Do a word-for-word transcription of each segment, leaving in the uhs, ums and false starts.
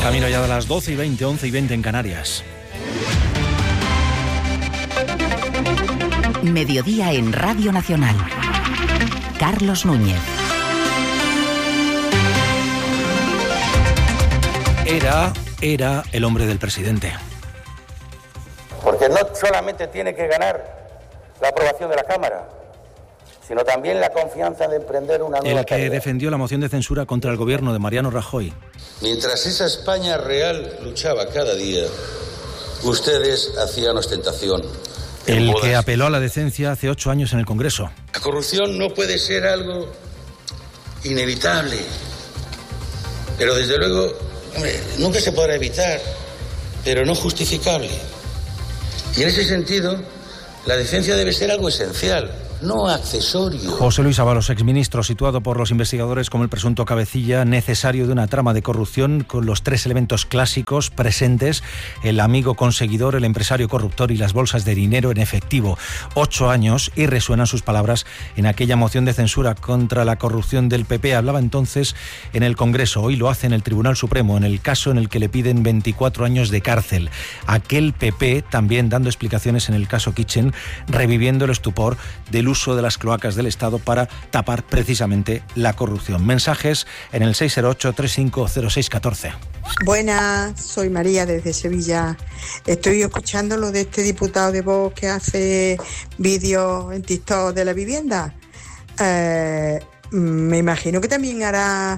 Camino ya de las doce y veinte, once y veinte en Canarias. Mediodía en Radio Nacional. Carlos Núñez. Era, era el hombre del presidente. Porque no solamente tiene que ganar la aprobación de la Cámara, sino también la confianza de emprender una nueva El que tarea. defendió la moción de censura contra el gobierno de Mariano Rajoy. Mientras esa España real luchaba cada día, ustedes hacían ostentación. El que apeló a la decencia hace ocho años en el Congreso. La corrupción no puede ser algo inevitable, pero desde luego, hombre, nunca se podrá evitar, pero no justificable. Y en ese sentido, la decencia debe ser algo esencial, no accesorio. José Luis Ábalos, exministro, situado por los investigadores como el presunto cabecilla necesario de una trama de corrupción con los tres elementos clásicos presentes: el amigo conseguidor, el empresario corruptor y las bolsas de dinero en efectivo. Ocho años y resuenan sus palabras en aquella moción de censura contra la corrupción del P P. Hablaba entonces en el Congreso, hoy lo hace en el Tribunal Supremo, en el caso en el que le piden veinticuatro años de cárcel. Aquel P P también dando explicaciones en el caso Kitchen, reviviendo el estupor del uso de las cloacas del Estado para tapar precisamente la corrupción. Mensajes en el seis cero ocho, tres cinco cero seis uno cuatro. Buenas, soy María desde Sevilla. Estoy escuchando lo de este diputado de Vox que hace vídeos en TikTok de la vivienda. Eh, me imagino que también hará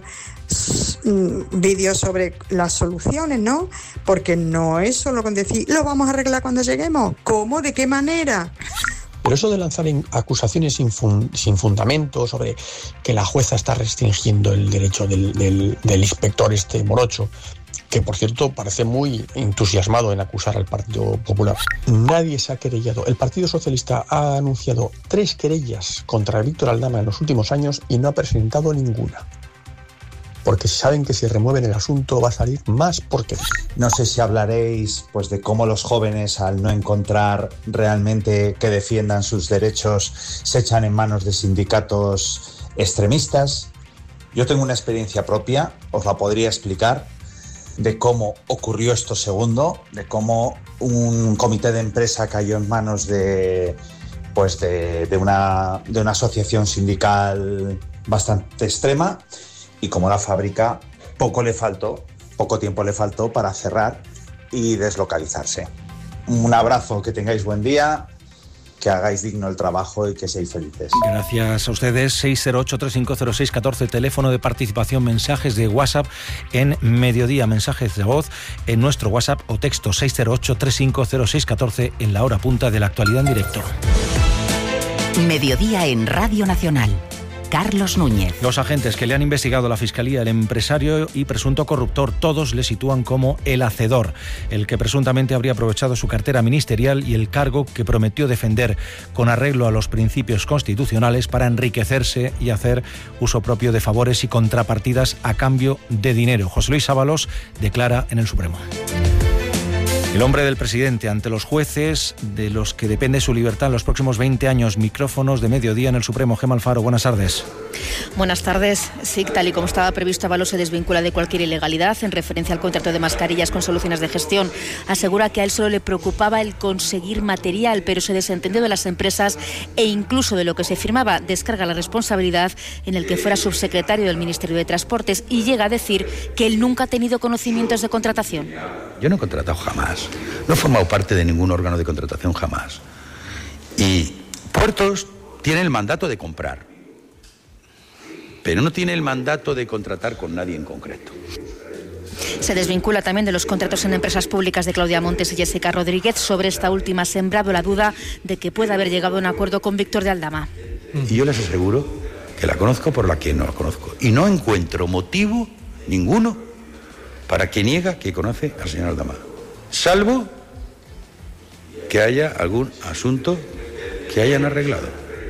vídeos sobre las soluciones, ¿no? Porque no es solo con decir, lo vamos a arreglar cuando lleguemos. ¿Cómo? ¿De qué manera? Pero eso de lanzar acusaciones sin, fun, sin fundamento sobre que la jueza está restringiendo el derecho del, del, del inspector este morocho, que por cierto parece muy entusiasmado en acusar al Partido Popular. Nadie se ha querellado. El Partido Socialista ha anunciado tres querellas contra Víctor Aldama en los últimos años y no ha presentado ninguna. Porque saben que si remueven el asunto va a salir más porquería. No sé si hablaréis pues de cómo los jóvenes, al no encontrar realmente que defiendan sus derechos, se echan en manos de sindicatos extremistas. Yo tengo una experiencia propia, os la podría explicar, de cómo ocurrió esto segundo, de cómo un comité de empresa cayó en manos de, pues de, de, una, de una asociación sindical bastante extrema. Y como la fábrica poco le faltó, poco tiempo le faltó para cerrar y deslocalizarse. Un abrazo, que tengáis buen día, que hagáis digno el trabajo y que seáis felices. Gracias a ustedes. seis cero ocho, tres cinco cero seis uno cuatro, teléfono de participación, mensajes de WhatsApp en Mediodía, mensajes de voz en nuestro WhatsApp o texto seis cero ocho, tres cinco cero seis uno cuatro en la hora punta de la actualidad en directo. Mediodía en Radio Nacional. Carlos Núñez. Los agentes que le han investigado a la Fiscalía, el empresario y presunto corruptor, todos le sitúan como el hacedor, el que presuntamente habría aprovechado su cartera ministerial y el cargo que prometió defender con arreglo a los principios constitucionales para enriquecerse y hacer uso propio de favores y contrapartidas a cambio de dinero. José Luis Ábalos declara en el Supremo. El hombre del presidente ante los jueces de los que depende su libertad en los próximos veinte años. Micrófonos de Mediodía en el Supremo. Gemma Alfaro, buenas tardes. Buenas tardes. Sí, tal y como estaba previsto, Ábalos se desvincula de cualquier ilegalidad en referencia al contrato de mascarillas con Soluciones de Gestión. Asegura que a él solo le preocupaba el conseguir material, pero se desentendió de las empresas e incluso de lo que se firmaba. Descarga la responsabilidad en el que fuera subsecretario del Ministerio de Transportes y llega a decir que él nunca ha tenido conocimientos de contratación. Yo no he contratado jamás. No he formado parte de ningún órgano de contratación jamás. Y Puertos tiene el mandato de comprar, pero no tiene el mandato de contratar con nadie en concreto. Se desvincula también de los contratos en empresas públicas de Claudia Montes y Jessica Rodríguez. Sobre esta última ha sembrado la duda de que pueda haber llegado a un acuerdo con Víctor de Aldama. Y yo les aseguro que la conozco por la que no la conozco. Y no encuentro motivo ninguno para que niega que conoce al señor Aldama. Salvo que haya algún asunto que hayan arreglado.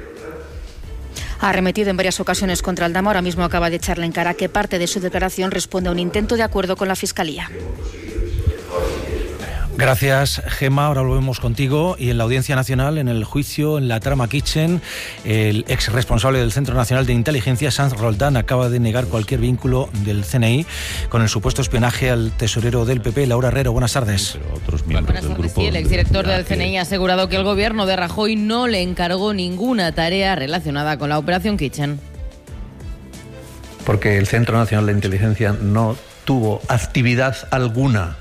Ha arremetido en varias ocasiones contra Aldama. Ahora mismo acaba de echarle en cara que parte de su declaración responde a un intento de acuerdo con la Fiscalía. Gracias, Gemma. Ahora volvemos contigo. Y en la Audiencia Nacional, en el juicio en la trama Kitchen, el ex responsable del Centro Nacional de Inteligencia, Sanz Roldán, acaba de negar cualquier vínculo del C N I con el supuesto espionaje al tesorero del P P, Laura Herrero. Buenas tardes. Pero otros miembros Buenas del tardes. grupo Sí, el exdirector del que... C N I ha asegurado que el gobierno de Rajoy no le encargó ninguna tarea relacionada con la operación Kitchen. Porque el Centro Nacional de Inteligencia no tuvo actividad alguna,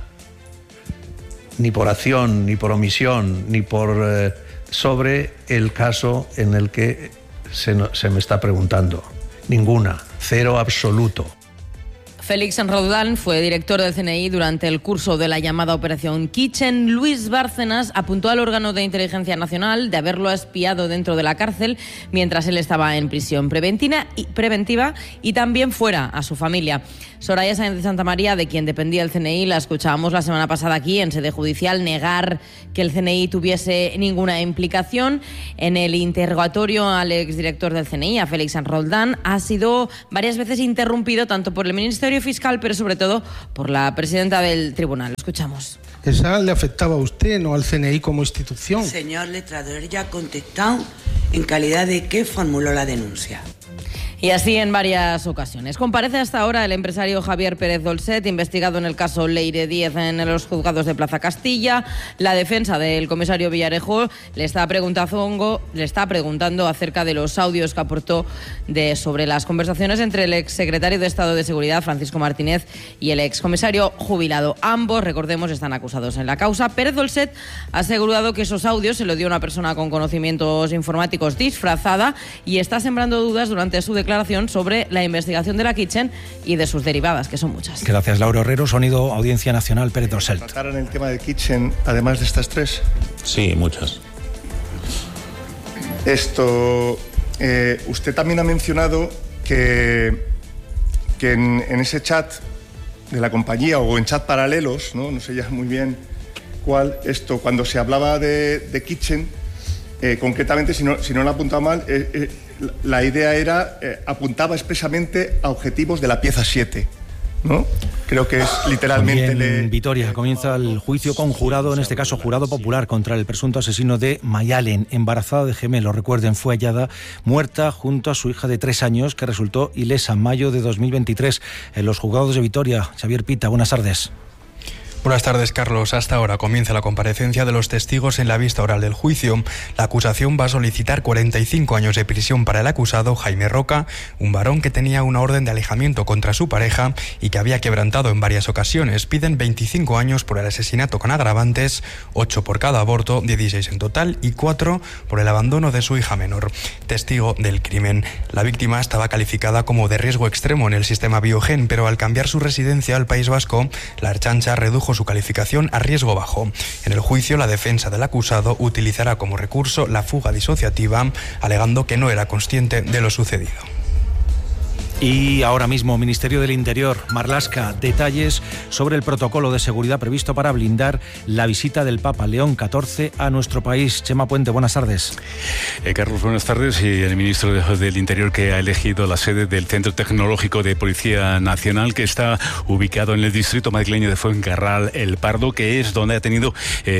ni por acción, ni por omisión, ni por eh, sobre el caso en el que se, no, se me está preguntando. Ninguna, cero absoluto. Félix Roldán fue director del C N I durante el curso de la llamada Operación Kitchen. Luis Bárcenas apuntó al órgano de inteligencia nacional de haberlo espiado dentro de la cárcel mientras él estaba en prisión preventiva y, preventiva y también fuera a su familia. Soraya Sáenz de Santamaría, de quien dependía el C N I, la escuchábamos la semana pasada aquí en sede judicial negar que el C N I tuviese ninguna implicación. En el interrogatorio al exdirector del C N I, a Félix Roldán, ha sido varias veces interrumpido tanto por el Ministerio Fiscal, pero sobre todo por la presidenta del tribunal. Lo escuchamos. ¿Esa le afectaba a usted, no al C N I como institución? Señor letrado, ya ha contestado en calidad de que formuló la denuncia. Y así en varias ocasiones. Comparece hasta ahora el empresario Javier Pérez Dolcet, investigado en el caso Leire Díez en los juzgados de Plaza Castilla. La defensa del comisario Villarejo le está preguntando, le está preguntando acerca de los audios que aportó de, sobre las conversaciones entre el exsecretario de Estado de Seguridad, Francisco Martínez, y el excomisario jubilado. Ambos, recordemos, están acusados en la causa. Pérez Dolcet ha asegurado que esos audios se lo dio una persona con conocimientos informáticos disfrazada y está sembrando dudas durante su declaración sobre la investigación de la Kitchen y de sus derivadas, que son muchas. Gracias, Laura Herrero. Sonido Audiencia Nacional, Pérez Dolcet. ¿Trataron el tema de Kitchen además de estas tres? Sí, muchas. Esto, eh, usted también ha mencionado que, que en, en ese chat de la compañía o en chat paralelos, no, no sé ya muy bien cuál, esto, cuando se hablaba de, de Kitchen, eh, concretamente, si no, si no lo he apuntado mal, eh, eh, la idea era, eh, apuntaba expresamente a objetivos de la pieza siete, ¿no? Creo que es literalmente... En le... Vitoria comienza el juicio conjurado, en este caso jurado popular, contra el presunto asesino de Mayalen, embarazada de gemelo. Recuerden, fue hallada muerta junto a su hija de tres años, que resultó ilesa en mayo de dos mil veintitrés en los juzgados de Vitoria. Xavier Pita, buenas tardes. Buenas tardes, Carlos. Hasta ahora comienza la comparecencia de los testigos en la vista oral del juicio. La acusación va a solicitar cuarenta y cinco años de prisión para el acusado, Jaime Roca, un varón que tenía una orden de alejamiento contra su pareja y que había quebrantado en varias ocasiones. Piden veinticinco años por el asesinato con agravantes, ocho por cada aborto, dieciséis en total, y cuatro por el abandono de su hija menor. Testigo del crimen. La víctima estaba calificada como de riesgo extremo en el sistema Biogen, pero al cambiar su residencia al País Vasco, la Ertzaintza redujo su calificación a riesgo bajo. En el juicio, la defensa del acusado utilizará como recurso la fuga disociativa, alegando que no era consciente de lo sucedido. Y ahora mismo, Ministerio del Interior, Marlaska, detalles sobre el protocolo de seguridad previsto para blindar la visita del Papa León catorce a nuestro país. Chema Puente, buenas tardes. Eh, Carlos, buenas tardes. Y el ministro del Interior, que ha elegido la sede del Centro Tecnológico de Policía Nacional, que está ubicado en el distrito madrileño de Fuencarral El Pardo, que es donde ha tenido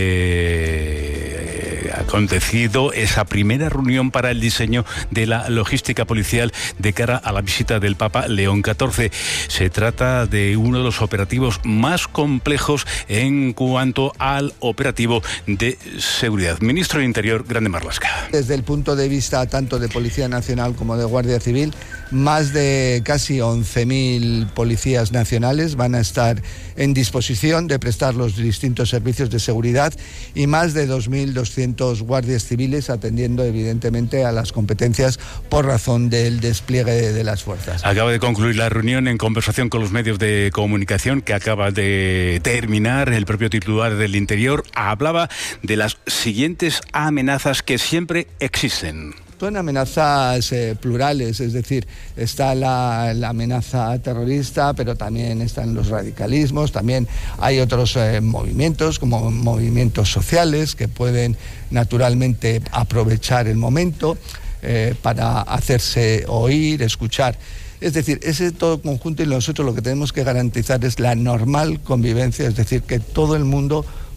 eh, acontecido esa primera reunión para el diseño de la logística policial de cara a la visita del Papa León catorce. Se trata de uno de los operativos más complejos en cuanto al operativo de seguridad. Ministro del Interior, Grande Marlaska. Desde el punto de vista tanto de Policía Nacional como de Guardia Civil, más de casi once mil policías nacionales van a estar en disposición de prestar los distintos servicios de seguridad y más de dos mil doscientos guardias civiles atendiendo evidentemente a las competencias por razón del despliegue de las fuerzas. Acaba de concluir la reunión en conversación con los medios de comunicación que acaba de terminar. El propio titular del Interior hablaba de las siguientes amenazas que siempre existen. Son amenazas eh, plurales, es decir, está la, la amenaza terrorista, pero también están los radicalismos, también hay otros eh, movimientos, como movimientos sociales, que pueden naturalmente aprovechar el momento eh, para hacerse oír, escuchar. Es decir, ese todo conjunto, y nosotros lo que tenemos que garantizar es la normal convivencia, es decir, que todo el mundo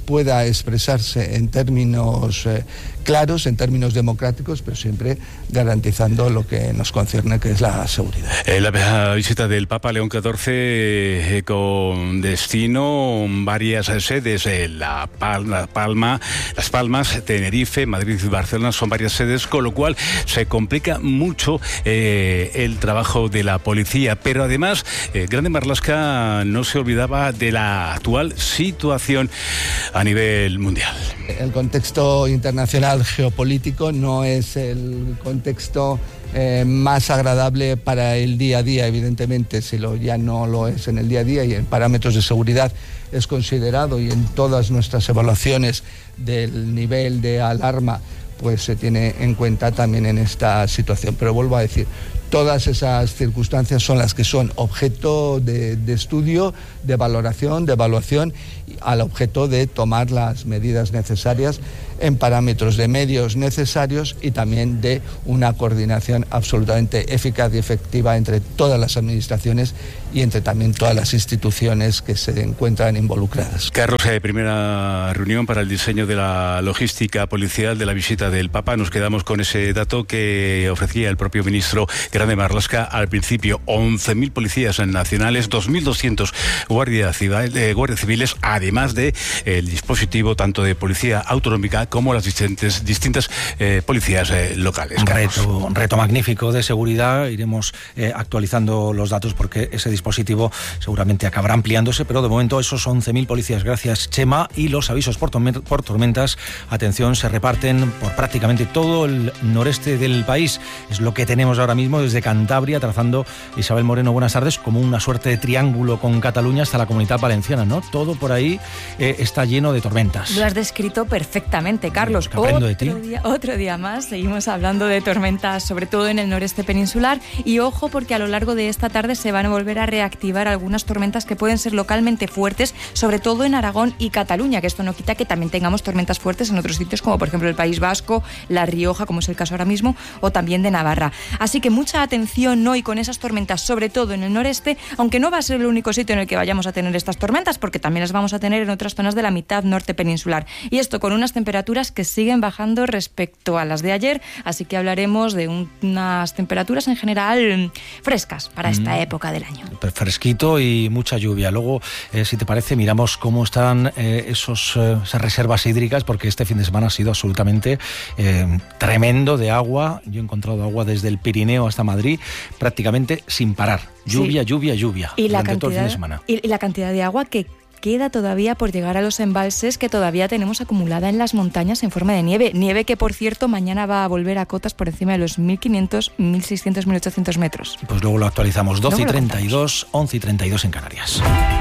pueda expresarse en términos eh, claros, en términos democráticos, pero siempre garantizando lo que nos concierne, que es la seguridad. Eh, la visita del Papa León catorce eh, con destino varias sedes, eh, la, Palma, Palma, Las Palmas, Tenerife, Madrid y Barcelona, son varias sedes, con lo cual se complica mucho eh, el trabajo de la policía. Pero además, eh, Grande Marlaska no se olvidaba de la actual situación a nivel mundial. El contexto internacional geopolítico no es el contexto eh, más agradable para el día a día, evidentemente, si lo, ya no lo es en el día a día, y en parámetros de seguridad es considerado, y en todas nuestras evaluaciones del nivel de alarma pues se tiene en cuenta también en esta situación. Pero vuelvo a decir, todas esas circunstancias son las que son objeto de, de estudio, de valoración, de evaluación, al objeto de tomar las medidas necesarias en parámetros de medios necesarios y también de una coordinación absolutamente eficaz y efectiva entre todas las administraciones y entre también todas las instituciones que se encuentran involucradas. Carlos, eh, primera reunión para el diseño de la logística policial de la visita del Papa. Nos quedamos con ese dato que ofrecía el propio ministro Grande Marlaska al principio: once mil policías nacionales, dos mil doscientos guardias civil, eh, guardias civiles, además de eh, el dispositivo tanto de policía autonómica como las distintas, distintas eh, policías eh, locales. Un reto, un reto magnífico de seguridad. Iremos eh, actualizando los datos porque ese dispositivo seguramente acabará ampliándose, pero de momento esos once mil policías, gracias Chema, y los avisos por, por tormentas, atención, se reparten por prácticamente todo el noreste del país. Es lo que tenemos ahora mismo desde Cantabria, trazando, Isabel Moreno, buenas tardes, como una suerte de triángulo con Cataluña hasta la Comunidad Valenciana, ¿no? Todo por ahí eh, está lleno de tormentas. Lo has descrito perfectamente, Carlos. Aprendo otro de ti. Día, otro día más, seguimos hablando de tormentas, sobre todo en el noreste peninsular, y ojo porque a lo largo de esta tarde se van a volver a reactivar algunas tormentas que pueden ser localmente fuertes, sobre todo en Aragón y Cataluña, que esto no quita que también tengamos tormentas fuertes en otros sitios, como por ejemplo el País Vasco, La Rioja, como es el caso ahora mismo, o también de Navarra. Así que mucha atención hoy con esas tormentas, sobre todo en el noreste, aunque no va a ser el único sitio en el que vayamos a tener estas tormentas, porque también las vamos a tener en otras zonas de la mitad norte peninsular. Y esto con unas temperaturas que siguen bajando respecto a las de ayer, así que hablaremos de un, unas temperaturas en general frescas para esta mm. época del año. Fresquito y mucha lluvia. Luego, eh, si te parece, miramos cómo están eh, esos, eh, esas reservas hídricas, porque este fin de semana ha sido absolutamente eh, tremendo de agua. Yo he encontrado agua desde el Pirineo hasta Madrid prácticamente sin parar. Lluvia, sí. lluvia, lluvia. Y la, cantidad, todo el fin de semana. Y, y la cantidad de agua que queda todavía por llegar a los embalses que todavía tenemos acumulada en las montañas en forma de nieve. Nieve que, por cierto, mañana va a volver a cotas por encima de los mil quinientos, mil seiscientos, mil ochocientos metros. Pues luego lo actualizamos. doce y treinta y dos, once y treinta y dos en Canarias.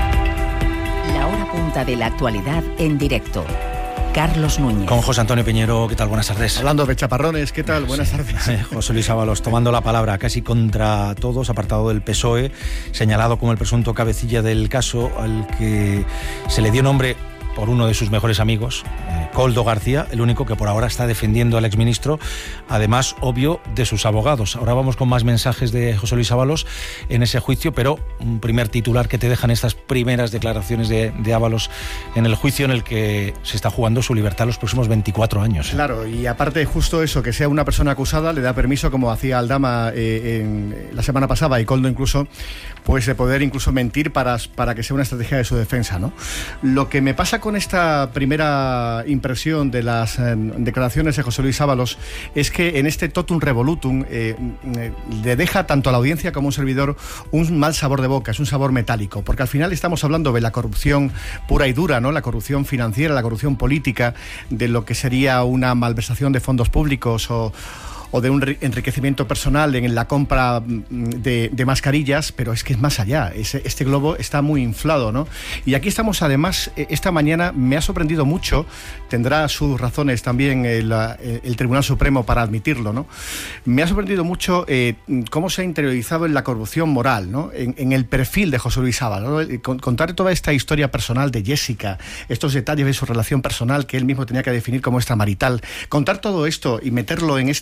La hora punta de la actualidad en directo. Carlos Núñez. Con José Antonio Peñero, ¿qué tal? Buenas tardes. Hablando de chaparrones, ¿qué tal? Buenas sí. tardes. José Luis Ábalos tomando la palabra casi contra todos, apartado del P S O E, señalado como el presunto cabecilla del caso al que se le dio nombre por uno de sus mejores amigos, eh, Koldo García, el único que por ahora está defendiendo al exministro, además, obvio, de sus abogados. Ahora vamos con más mensajes de José Luis Ábalos en ese juicio, pero un primer titular que te dejan estas primeras declaraciones de, de Ábalos en el juicio en el que se está jugando su libertad los próximos veinticuatro años. ¿eh? Claro, y aparte justo eso, que sea una persona acusada, le da permiso, como hacía Aldama eh, en, la semana pasada, y Koldo incluso, pues de poder incluso mentir para, para que sea una estrategia de su defensa, ¿no? Lo que me pasa con esta primera impresión de las eh, declaraciones de José Luis Ábalos es que en este totum revolutum eh, eh, le deja tanto a la audiencia como a un servidor un mal sabor de boca, es un sabor metálico, porque al final estamos hablando de la corrupción pura y dura, ¿no? La corrupción financiera, la corrupción política, de lo que sería una malversación de fondos públicos o o de un enriquecimiento personal en la compra de, de mascarillas, pero es que es más allá, es, este globo está muy inflado, ¿no? Y aquí estamos, además, esta mañana me ha sorprendido mucho, tendrá sus razones también el, el Tribunal Supremo para admitirlo, ¿no? Me ha sorprendido mucho eh, cómo se ha interiorizado en la corrupción moral, ¿no? En, en el perfil de José Luis Ábalos, ¿no? Contar toda esta historia personal de Jessica, estos detalles de su relación personal que él mismo tenía que definir como extramarital, contar todo esto y meterlo en este mismo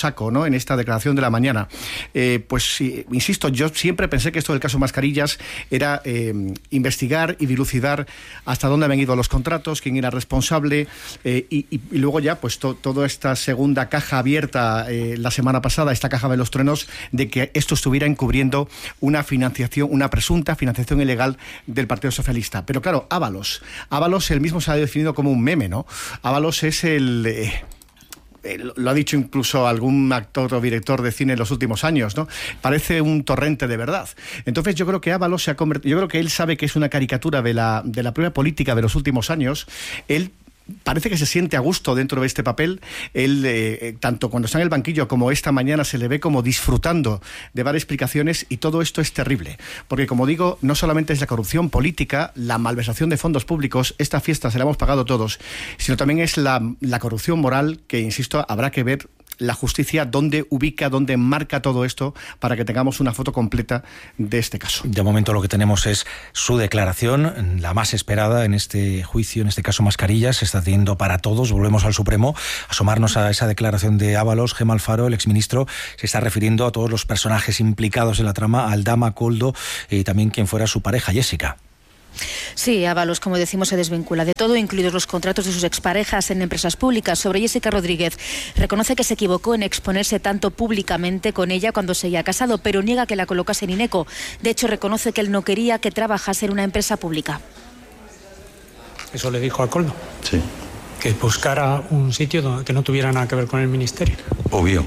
saco, ¿no?, en esta declaración de la mañana. Eh, pues sí, insisto, yo siempre pensé que esto del caso Mascarillas era eh, investigar y dilucidar hasta dónde habían ido los contratos, quién era responsable, eh, y, y, y luego ya, pues to, toda esta segunda caja abierta eh, la semana pasada, esta caja de los truenos, de que esto estuviera encubriendo una financiación, una presunta financiación ilegal del Partido Socialista. Pero claro, Ábalos, Ábalos él mismo se ha definido como un meme, ¿no? Ábalos es el... Eh, lo ha dicho incluso algún actor o director de cine en los últimos años, ¿no? Parece un torrente de verdad. Entonces yo creo que Ábalos se ha convertido, yo creo que él sabe que es una caricatura de la, de la propia política de los últimos años. Él parece que se siente a gusto dentro de este papel. Él, eh, tanto cuando está en el banquillo como esta mañana, se le ve como disfrutando de varias explicaciones, y todo esto es terrible. Porque, como digo, no solamente es la corrupción política, la malversación de fondos públicos, esta fiesta se la hemos pagado todos, sino también es la, la corrupción moral, que, insisto, habrá que ver la justicia dónde ubica, dónde marca todo esto, para que tengamos una foto completa de este caso. De momento lo que tenemos es su declaración, la más esperada en este juicio, en este caso Mascarillas. Se está haciendo para todos. Volvemos al Supremo, asomarnos a esa declaración de Ábalos. Gemma Alfaro, el exministro, se está refiriendo a todos los personajes implicados en la trama, Aldama, Koldo y también quien fuera su pareja, Jessica. Sí, Ábalos, como decimos, se desvincula de todo, incluidos los contratos de sus exparejas en empresas públicas. Sobre Jessica Rodríguez, reconoce que se equivocó en exponerse tanto públicamente con ella cuando seguía casado, pero niega que la colocase en INECO. De hecho, reconoce que él no quería que trabajase en una empresa pública. Eso le dijo a Koldo. Sí. Que buscara un sitio donde, que no tuviera nada que ver con el ministerio. Obvio.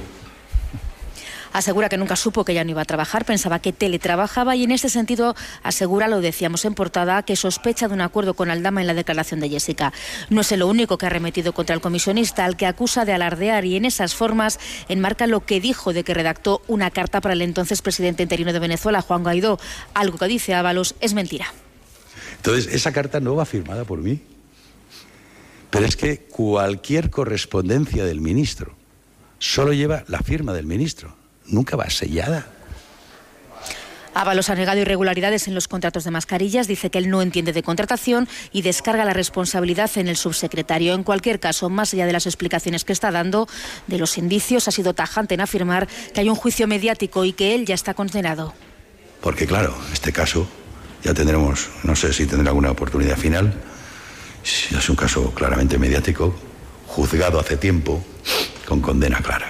Asegura que nunca supo que ella no iba a trabajar, pensaba que teletrabajaba, y en este sentido asegura, lo decíamos en portada, que sospecha de un acuerdo con Aldama en la declaración de Jessica. No es lo único que ha arremetido contra el comisionista, al que acusa de alardear, y en esas formas enmarca lo que dijo de que redactó una carta para el entonces presidente interino de Venezuela, Juan Guaidó. Algo que, dice Ábalos, es mentira. Entonces, esa carta no va firmada por mí. Pero es que cualquier correspondencia del ministro solo lleva la firma del ministro. Nunca va sellada. Ábalos ha negado irregularidades en los contratos de Mascarillas, dice que él no entiende de contratación y descarga la responsabilidad en el subsecretario. En cualquier caso, más allá de las explicaciones que está dando, de los indicios, ha sido tajante en afirmar que hay un juicio mediático y que él ya está condenado. Porque claro, en este caso ya tendremos, no sé si tendrá alguna oportunidad final, si es un caso claramente mediático, juzgado hace tiempo, con condena clara.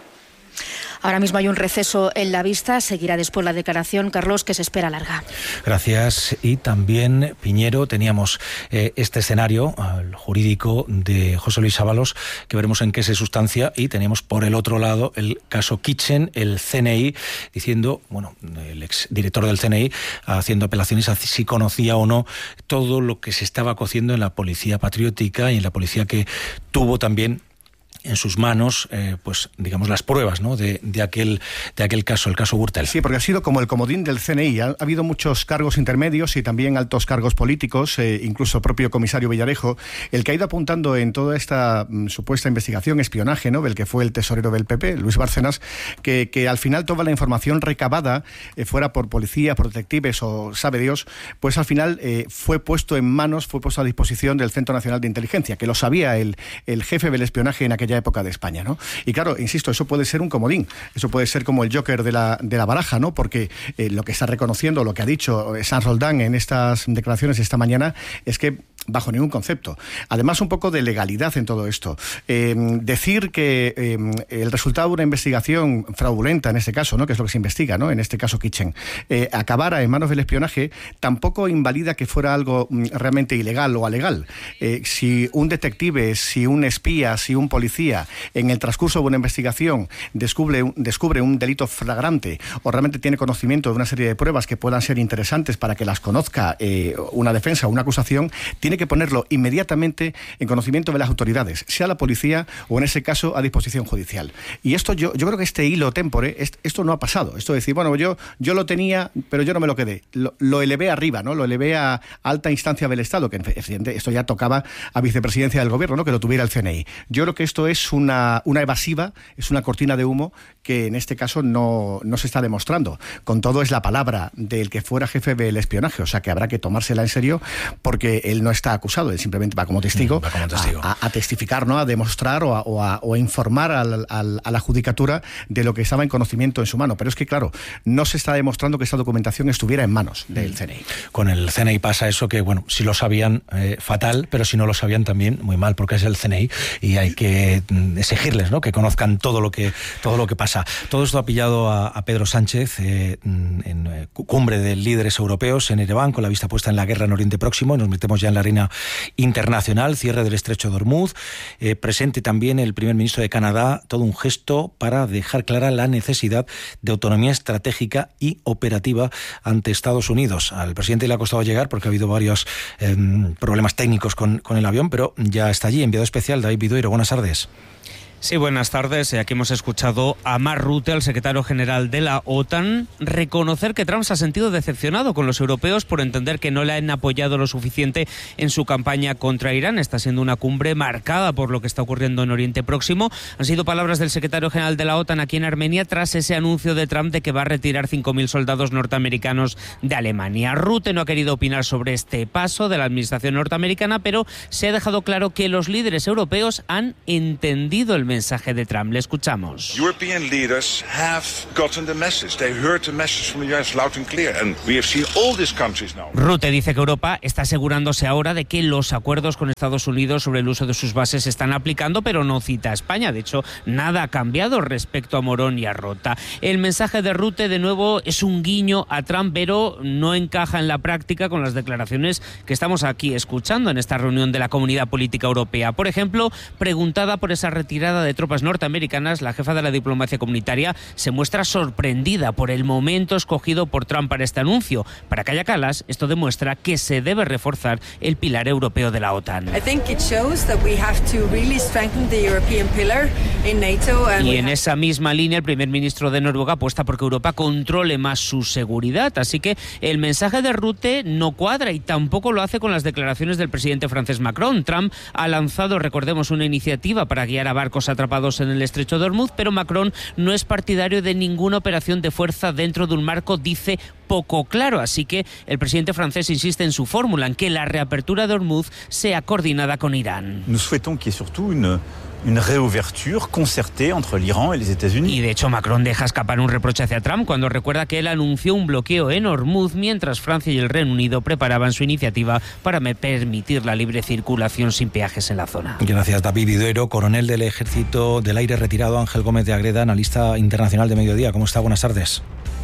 Ahora mismo hay un receso en la vista, seguirá después la declaración, Carlos, que se espera larga. Gracias. Y también, Piñero, teníamos eh, este escenario el jurídico de José Luis Ábalos, que veremos en qué se sustancia, y teníamos por el otro lado el caso Kitchen, el C N I, diciendo, bueno, el exdirector del C N I haciendo apelaciones a si conocía o no todo lo que se estaba cociendo en la policía patriótica y en la policía que tuvo también en sus manos, eh, pues digamos, las pruebas, ¿no?, de, de aquel de aquel caso, el caso Gürtel. Sí, porque ha sido como el comodín del C N I. Ha, ha habido muchos cargos intermedios y también altos cargos políticos, eh, incluso el propio comisario Villarejo, el que ha ido apuntando en toda esta mm, supuesta investigación, espionaje, ¿no?, del que fue el tesorero del P P, Luis Bárcenas, que, que al final toda la información recabada, eh, fuera por policía, por detectives o sabe Dios, pues al final eh, fue puesto en manos, fue puesto a disposición del Centro Nacional de Inteligencia, que lo sabía el, el jefe del espionaje en aquella época de España, ¿no? Y claro, insisto, eso puede ser un comodín, eso puede ser como el Joker de la, de la baraja, ¿no? Porque eh, lo que está reconociendo, lo que ha dicho Sanz Roldán en estas declaraciones esta mañana, es que bajo ningún concepto. Además, un poco de legalidad en todo esto. Eh, decir que eh, el resultado de una investigación fraudulenta, en este caso, ¿no?, que es lo que se investiga, ¿no?, en este caso Kitchen, eh, acabara en manos del espionaje, tampoco invalida que fuera algo mm, realmente ilegal o alegal. Eh, si un detective, si un espía, si un policía, en el transcurso de una investigación descubre un, descubre un delito flagrante o realmente tiene conocimiento de una serie de pruebas que puedan ser interesantes para que las conozca eh, una defensa o una acusación, tiene que ponerlo inmediatamente en conocimiento de las autoridades, sea la policía o en ese caso a disposición judicial. Y esto yo, yo creo que este hilo tempore, esto no ha pasado. Esto de decir, bueno, yo, yo lo tenía, pero yo no me lo quedé. Lo, lo elevé arriba, ¿no? Lo elevé a alta instancia del Estado, que esto ya tocaba a vicepresidencia del gobierno, ¿no?, que lo tuviera el C N I. Yo creo que esto es una, una evasiva, es una cortina de humo que en este caso no, no se está demostrando. Con todo, es la palabra del que fuera jefe del espionaje, o sea que habrá que tomársela en serio, porque él no está está acusado, él simplemente va como testigo, va como testigo. A, a, a testificar, ¿no? A demostrar o a, o a, o a informar al, al, a la judicatura de lo que estaba en conocimiento en su mano. Pero es que, claro, no se está demostrando que esta documentación estuviera en manos del C N I. Con el C N I pasa eso que, bueno, si lo sabían, eh, fatal, pero si no lo sabían también, muy mal, porque es el C N I y hay que exigirles, ¿no?, que conozcan todo lo que, todo lo que pasa. Todo esto ha pillado a, a Pedro Sánchez eh, en eh, cumbre de líderes europeos en Ereván, con la vista puesta en la guerra en Oriente Próximo. Nos metemos ya en la arena internacional, cierre del estrecho de Hormuz, eh, presente también el primer ministro de Canadá, todo un gesto para dejar clara la necesidad de autonomía estratégica y operativa ante Estados Unidos. Al presidente le ha costado llegar porque ha habido varios eh, problemas técnicos con, con el avión, pero ya está allí. Enviado especial David Vidueiro, buenas tardes. Sí, buenas tardes. Aquí hemos escuchado a Mark Rutte, el secretario general de la OTAN, reconocer que Trump se ha sentido decepcionado con los europeos por entender que no le han apoyado lo suficiente en su campaña contra Irán. Está siendo una cumbre marcada por lo que está ocurriendo en Oriente Próximo. Han sido palabras del secretario general de la OTAN aquí en Armenia tras ese anuncio de Trump de que va a retirar cinco mil soldados norteamericanos de Alemania. Rutte no ha querido opinar sobre este paso de la administración norteamericana, pero se ha dejado claro que los líderes europeos han entendido el mensaje mensaje de Trump. Le escuchamos. European leaders have gotten the message. They heard the message from the U S loud and clear, and we have seen all these countries now. Rutte dice que Europa está asegurándose ahora de que los acuerdos con Estados Unidos sobre el uso de sus bases se están aplicando, pero no cita a España. De hecho, nada ha cambiado respecto a Morón y a Rota. El mensaje de Rutte, de nuevo, es un guiño a Trump, pero no encaja en la práctica con las declaraciones que estamos aquí escuchando en esta reunión de la Comunidad Política Europea. Por ejemplo, preguntada por esa retirada de tropas norteamericanas, la jefa de la diplomacia comunitaria se muestra sorprendida por el momento escogido por Trump para este anuncio. Para Kaja Kallas, esto demuestra que se debe reforzar el pilar europeo de la OTAN. Y en esa misma línea, el primer ministro de Noruega apuesta por que Europa controle más su seguridad. Así que el mensaje de Rutte no cuadra y tampoco lo hace con las declaraciones del presidente francés Macron. Trump ha lanzado, recordemos, una iniciativa para guiar a barcos atrapados en el estrecho de Hormuz, pero Macron no es partidario de ninguna operación de fuerza dentro de un marco, dice, poco claro. Así que el presidente francés insiste en su fórmula, en que la reapertura de Hormuz sea coordinada con Irán. Nous souhaitons qu'il y ait surtout une Una reouverture concertée entre l'Iran y los Estados Unidos. Y de hecho Macron deja escapar un reproche hacia Trump cuando recuerda que él anunció un bloqueo en Hormuz mientras Francia y el Reino Unido preparaban su iniciativa para permitir la libre circulación sin peajes en la zona. Gracias, David Vidueiro, coronel del Ejército del Aire retirado. Ángel Gómez de Agreda, analista internacional de Mediodía. ¿Cómo está? Buenas tardes.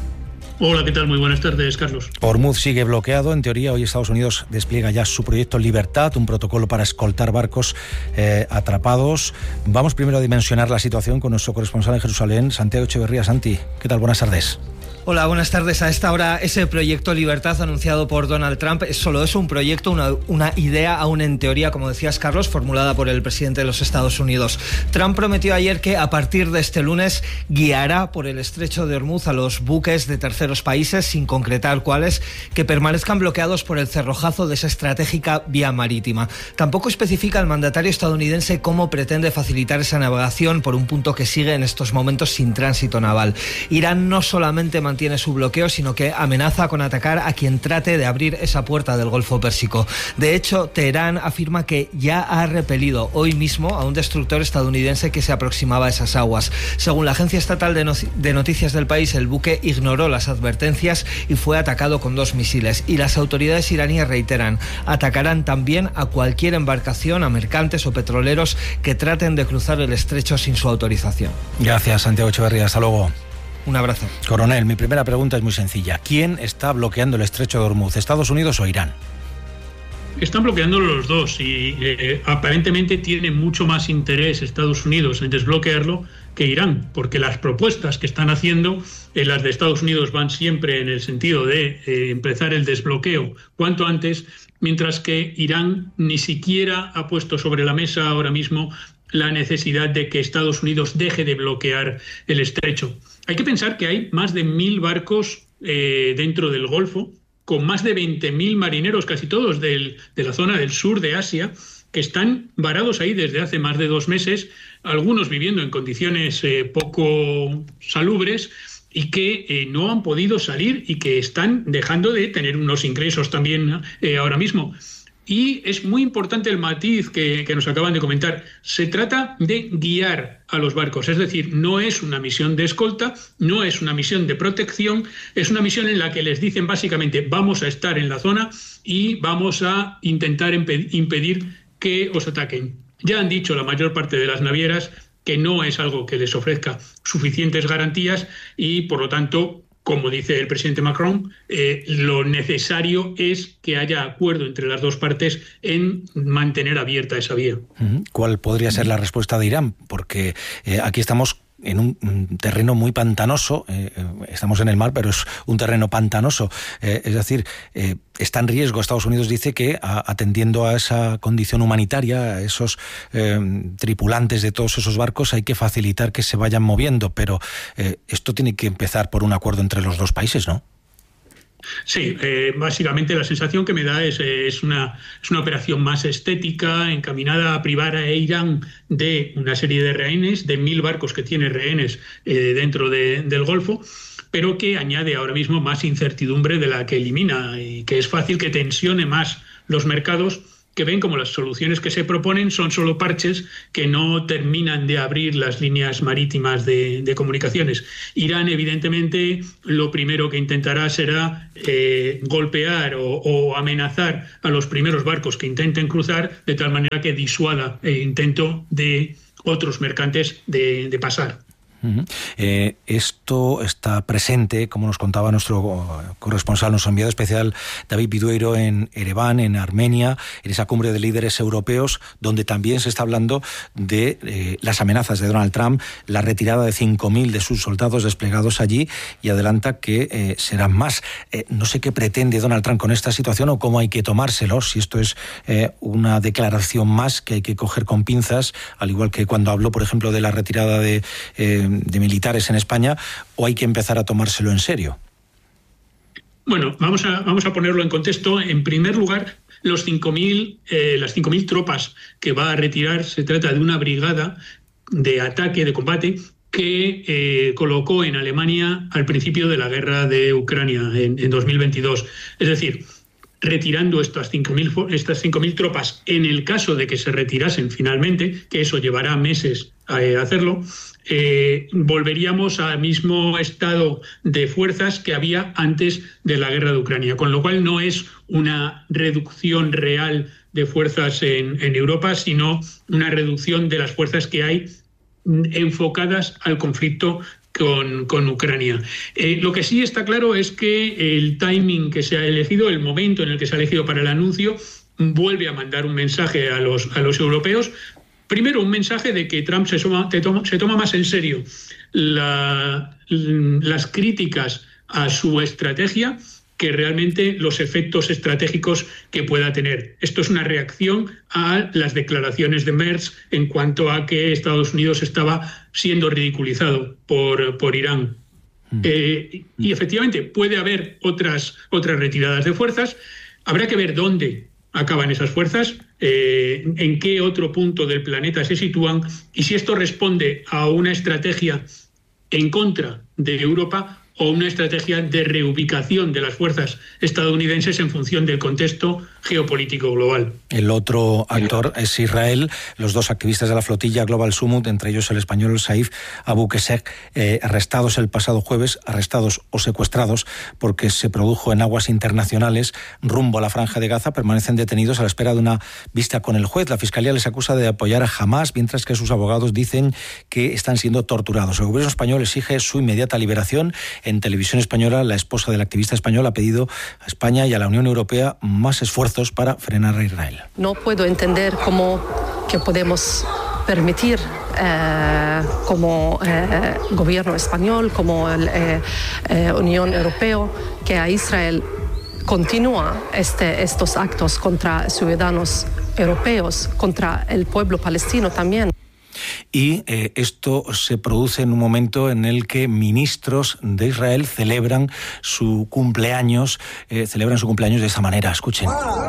Hola, ¿qué tal? Muy buenas tardes, Carlos. Hormuz sigue bloqueado. En teoría, hoy Estados Unidos despliega ya su proyecto Libertad, un protocolo para escoltar barcos eh, atrapados. Vamos primero a dimensionar la situación con nuestro corresponsal en Jerusalén, Santiago Echeverría. Santi, ¿qué tal? Buenas tardes. Hola, buenas tardes. A esta hora, ese proyecto Libertad anunciado por Donald Trump es solo eso, un proyecto, una, una idea, aún en teoría, como decías, Carlos, formulada por el presidente de los Estados Unidos. Trump prometió ayer que a partir de este lunes guiará por el estrecho de Hormuz a los buques de terceros países, sin concretar cuáles, que permanezcan bloqueados por el cerrojazo de esa estratégica vía marítima. Tampoco especifica el mandatario estadounidense cómo pretende facilitar esa navegación por un punto que sigue en estos momentos sin tránsito naval. Irán no solamente mantiene su bloqueo, sino que amenaza con atacar a quien trate de abrir esa puerta del Golfo Pérsico. De hecho, Teherán afirma que ya ha repelido hoy mismo a un destructor estadounidense que se aproximaba a esas aguas. Según la agencia estatal de, no- de noticias del país, el buque ignoró las advertencias y fue atacado con dos misiles. Y las autoridades iraníes reiteran, atacarán también a cualquier embarcación, a mercantes o petroleros que traten de cruzar el estrecho sin su autorización. Gracias, Santiago Echeverría. Hasta luego. Un abrazo. Coronel, mi primera pregunta es muy sencilla. ¿Quién está bloqueando el estrecho de Hormuz, Estados Unidos o Irán? Están bloqueándolo los dos y eh, aparentemente tiene mucho más interés Estados Unidos en desbloquearlo que Irán, porque las propuestas que están haciendo, eh, las de Estados Unidos van siempre en el sentido de eh, empezar el desbloqueo cuanto antes, mientras que Irán ni siquiera ha puesto sobre la mesa ahora mismo la necesidad de que Estados Unidos deje de bloquear el estrecho. Hay que pensar que hay más de mil barcos eh, dentro del Golfo, con más de veinte mil marineros, casi todos del, de la zona del sur de Asia, que están varados ahí desde hace más de dos meses, algunos viviendo en condiciones eh, poco salubres y que eh, no han podido salir y que están dejando de tener unos ingresos también eh, ahora mismo. Y es muy importante el matiz que, que nos acaban de comentar. Se trata de guiar a los barcos, es decir, no es una misión de escolta, no es una misión de protección, es una misión en la que les dicen básicamente vamos a estar en la zona y vamos a intentar impedir que os ataquen. Ya han dicho la mayor parte de las navieras que no es algo que les ofrezca suficientes garantías y, por lo tanto, como dice el presidente Macron, eh, lo necesario es que haya acuerdo entre las dos partes en mantener abierta esa vía. ¿Cuál podría ser la respuesta de Irán? Porque eh, aquí estamos en un terreno muy pantanoso, eh, estamos en el mar, pero es un terreno pantanoso, eh, es decir, eh, está en riesgo. Estados Unidos dice que a, atendiendo a esa condición humanitaria, a esos eh, tripulantes de todos esos barcos, hay que facilitar que se vayan moviendo, pero eh, esto tiene que empezar por un acuerdo entre los dos países, ¿no? Sí, eh, básicamente la sensación que me da es, eh, es, una, es una operación más estética, encaminada a privar a Irán de una serie de rehenes, de mil barcos que tiene rehenes eh, dentro de, del Golfo, pero que añade ahora mismo más incertidumbre de la que elimina y que es fácil que tensione más los mercados, que ven como las soluciones que se proponen son solo parches que no terminan de abrir las líneas marítimas de, de comunicaciones. Irán, evidentemente, lo primero que intentará será eh, golpear o, o amenazar a los primeros barcos que intenten cruzar, de tal manera que disuada el intento de otros mercantes de, de pasar. Uh-huh. Eh, esto está presente, como nos contaba nuestro corresponsal, nuestro enviado especial David Vidueiro, en Ereván, en Armenia, en esa cumbre de líderes europeos, donde también se está hablando de eh, las amenazas de Donald Trump, la retirada de cinco mil de sus soldados desplegados allí, y adelanta que eh, serán más. Eh, no sé qué pretende Donald Trump con esta situación o cómo hay que tomárselo, si esto es eh, una declaración más que hay que coger con pinzas, al igual que cuando habló, por ejemplo, de la retirada de... Eh, de militares en España, o hay que empezar a tomárselo en serio. Bueno, vamos a, vamos a ponerlo en contexto. En primer lugar, los cinco mil, eh, las cinco mil tropas que va a retirar, se trata de una brigada de ataque, de combate, que eh, colocó en Alemania al principio de la guerra de Ucrania, en, en dos mil veintidós. Es decir, retirando estas cinco mil estas cinco mil tropas, en el caso de que se retirasen finalmente, que eso llevará meses a eh, hacerlo, eh, volveríamos al mismo estado de fuerzas que había antes de la guerra de Ucrania, con lo cual no es una reducción real de fuerzas en, en Europa, sino una reducción de las fuerzas que hay enfocadas al conflicto Con, con Ucrania. Eh, lo que sí está claro es que el timing que se ha elegido, el momento en el que se ha elegido para el anuncio, vuelve a mandar un mensaje a los, a los europeos. Primero, un mensaje de que Trump se toma, se toma, se toma más en serio la, las críticas a su estrategia que realmente los efectos estratégicos que pueda tener. Esto es una reacción a las declaraciones de Merz en cuanto a que Estados Unidos estaba siendo ridiculizado por, por Irán. Mm. Eh, y efectivamente puede haber otras, otras retiradas de fuerzas. Habrá que ver dónde acaban esas fuerzas, eh, en qué otro punto del planeta se sitúan y si esto responde a una estrategia en contra de Europa o una estrategia de reubicación de las fuerzas estadounidenses en función del contexto geopolítico global. El otro actor es Israel. Los dos activistas de la flotilla Global Summit, entre ellos el español Saif Abu Qusseq, eh, arrestados el pasado jueves, arrestados o secuestrados porque se produjo en aguas internacionales rumbo a la Franja de Gaza, permanecen detenidos a la espera de una vista con el juez. La Fiscalía les acusa de apoyar a Hamás, mientras que sus abogados dicen que están siendo torturados. El gobierno español exige su inmediata liberación. En Televisión Española, la esposa del activista español ha pedido a España y a la Unión Europea más esfuerzos para frenar a Israel. No puedo entender cómo que podemos permitir eh, como eh, gobierno español, como la eh, eh, Unión Europea, que a Israel continúa este, estos actos contra ciudadanos europeos, contra el pueblo palestino también. Y eh, esto se produce en un momento en el que ministros de Israel celebran su cumpleaños, eh, celebran su cumpleaños de esta manera. Escuchen.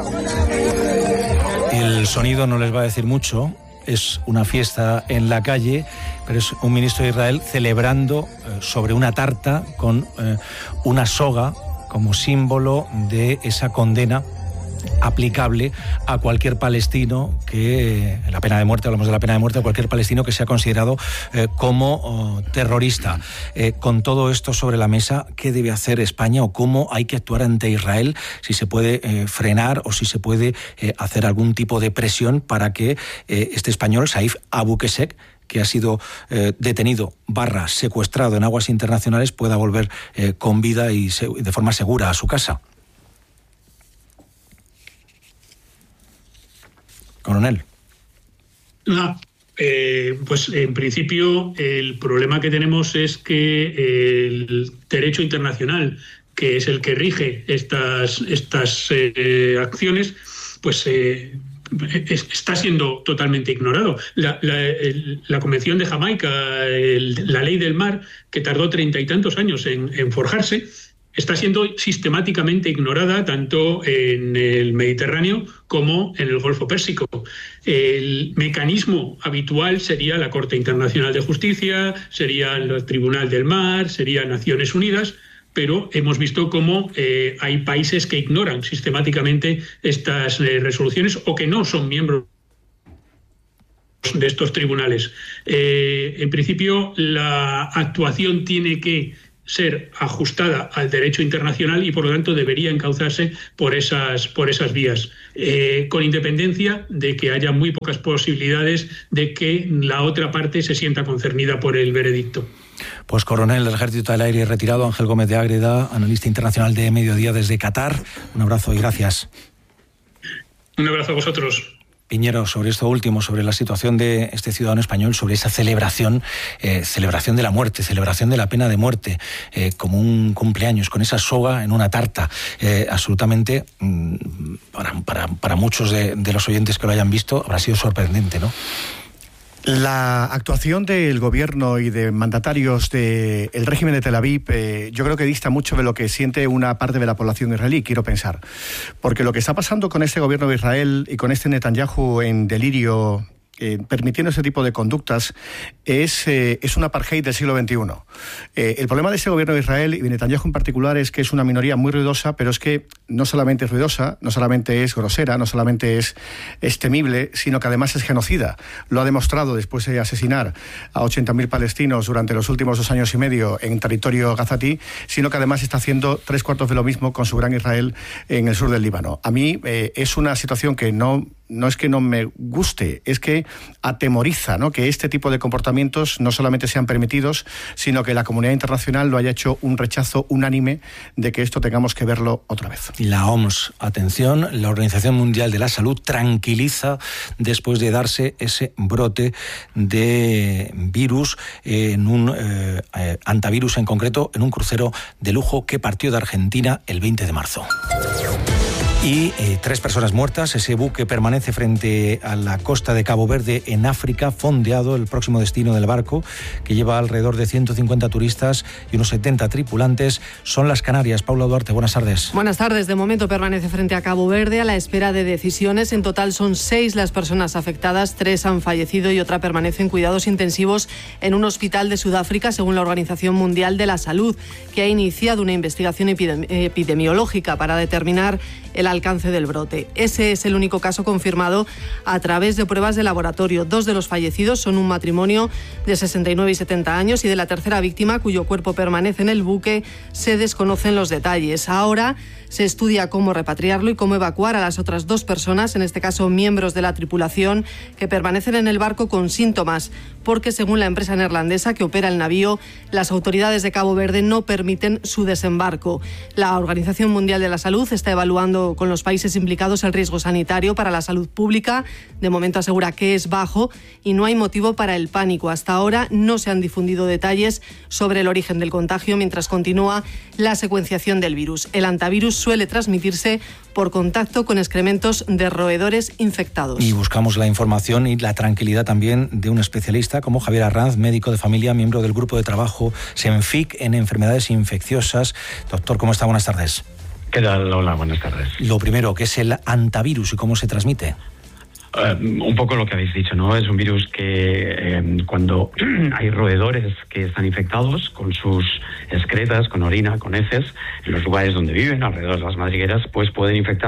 El sonido no les va a decir mucho, es una fiesta en la calle, pero es un ministro de Israel celebrando eh, sobre una tarta con eh, una soga como símbolo de esa condena aplicable a cualquier palestino que, la pena de muerte, hablamos de la pena de muerte, a cualquier palestino que sea considerado eh, como oh, terrorista. Eh, con todo esto sobre la mesa, ¿qué debe hacer España o cómo hay que actuar ante Israel? Si se puede eh, frenar o si se puede eh, hacer algún tipo de presión para que eh, este español, Saif Abu Qusseq, que ha sido eh, detenido barra secuestrado en aguas internacionales, pueda volver eh, con vida y se, de forma segura a su casa. Coronel. Ah, eh, pues en principio el problema que tenemos es que el derecho internacional, que es el que rige estas, estas eh, acciones, pues eh, es, está siendo totalmente ignorado. La, la, el, la Convención de Jamaica, el, la Ley del Mar, que tardó treinta y tantos años en, en forjarse, está siendo sistemáticamente ignorada tanto en el Mediterráneo como en el Golfo Pérsico. El mecanismo habitual sería la Corte Internacional de Justicia, sería el Tribunal del Mar, sería Naciones Unidas, pero hemos visto cómo eh, hay países que ignoran sistemáticamente estas eh, resoluciones o que no son miembros de estos tribunales. Eh, en principio, la actuación tiene que ser ajustada al derecho internacional y por lo tanto debería encauzarse por esas, por esas vías, eh, con independencia de que haya muy pocas posibilidades de que la otra parte se sienta concernida por el veredicto. Pues coronel del Ejército del Aire retirado, Ángel Gómez de Ágreda, analista internacional de Mediodía desde Qatar, un abrazo y gracias. Un abrazo a vosotros. Piñero, sobre esto último, sobre la situación de este ciudadano español, sobre esa celebración, eh, celebración de la muerte, celebración de la pena de muerte, eh, como un cumpleaños, con esa soga en una tarta, eh, absolutamente, mmm, para, para, para muchos de, de los oyentes que lo hayan visto, habrá sido sorprendente, ¿no? La actuación del gobierno y de mandatarios del régimen de Tel Aviv eh, yo creo que dista mucho de lo que siente una parte de la población israelí, quiero pensar. Porque lo que está pasando con este gobierno de Israel y con este Netanyahu en delirio, eh, permitiendo ese tipo de conductas, es, eh, es un apartheid del siglo veintiuno. Eh, el problema de ese gobierno de Israel y de Netanyahu en particular es que es una minoría muy ruidosa, pero es que no solamente es ruidosa, no solamente es grosera, no solamente es, es temible, sino que además es genocida. Lo ha demostrado después de asesinar a ochenta mil palestinos durante los últimos dos años y medio en territorio gazatí, sino que además está haciendo tres cuartos de lo mismo con su gran Israel en el sur del Líbano. A mí eh, es una situación que no... no es que no me guste, es que atemoriza, ¿no?, que este tipo de comportamientos no solamente sean permitidos, sino que la comunidad internacional lo haya hecho un rechazo unánime de que esto tengamos que verlo otra vez. La O M S, atención, la Organización Mundial de la Salud tranquiliza después de darse ese brote de virus en un eh, eh, antivirus en concreto en un crucero de lujo que partió de Argentina el veinte de marzo. Y eh, tres personas muertas. Ese buque permanece frente a la costa de Cabo Verde, en África, fondeado, el próximo destino del barco, que lleva alrededor de ciento cincuenta turistas y unos setenta tripulantes. Son las Canarias. Paula Duarte, buenas tardes. Buenas tardes. De momento permanece frente a Cabo Verde a la espera de decisiones. En total son seis las personas afectadas, tres han fallecido y otra permanece en cuidados intensivos en un hospital de Sudáfrica, según la Organización Mundial de la Salud, que ha iniciado una investigación epidemi- epidemiológica para determinar el alcance del brote. Ese es el único caso confirmado a través de pruebas de laboratorio. Dos de los fallecidos son un matrimonio de sesenta y nueve y setenta años y de la tercera víctima, cuyo cuerpo permanece en el buque, se desconocen los detalles. Ahora se estudia cómo repatriarlo y cómo evacuar a las otras dos personas, en este caso miembros de la tripulación, que permanecen en el barco con síntomas, porque según la empresa neerlandesa que opera el navío, las autoridades de Cabo Verde no permiten su desembarco. La Organización Mundial de la Salud está evaluando con los países implicados el riesgo sanitario para la salud pública. De momento asegura que es bajo y no hay motivo para el pánico. Hasta ahora no se han difundido detalles sobre el origen del contagio mientras continúa la secuenciación del virus. El antivirus suele transmitirse por contacto con excrementos de roedores infectados. Y buscamos la información y la tranquilidad también de un especialista como Javier Arranz, médico de familia, miembro del grupo de trabajo SENFIC en enfermedades infecciosas. Doctor, ¿cómo está? Buenas tardes. ¿Qué tal? Hola, buenas tardes. Lo primero, ¿qué es el antivirus y cómo se transmite? Uh, un poco lo que habéis dicho, ¿no? Es un virus que eh, cuando hay roedores que están infectados con sus excretas, con orina, con heces, en los lugares donde viven, alrededor de las madrigueras, pues pueden infectar